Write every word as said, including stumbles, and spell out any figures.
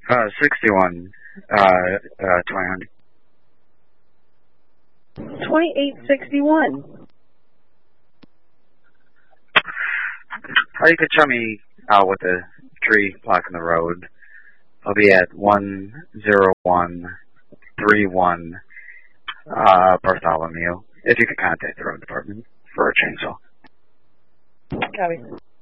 Uh, sixty-one, uh, uh, twenty hundred. twenty-eight sixty-one. Or you could show me out with the tree blocking the road. I'll be at one zero one three one uh, Bartholomew. If you could contact the road department for a chainsaw. Copy.